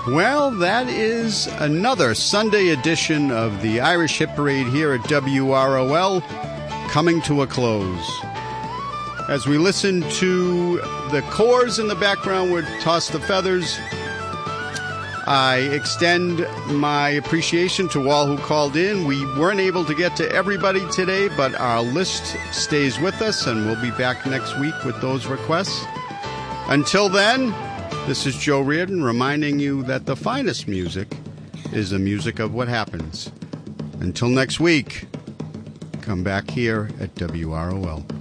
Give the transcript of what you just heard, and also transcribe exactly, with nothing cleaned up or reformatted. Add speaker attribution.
Speaker 1: Well, that is another Sunday edition of the Irish Hit Parade here at W R O L coming to a close. As we listen to the Corrs in the background with Toss the Feathers, I extend my appreciation to all who called in. We weren't able to get to everybody today, but our list stays with us, and we'll be back next week with those requests. Until then, this is Joe Reardon reminding you that the finest music is the music of what happens. Until next week, come back here at W R O L.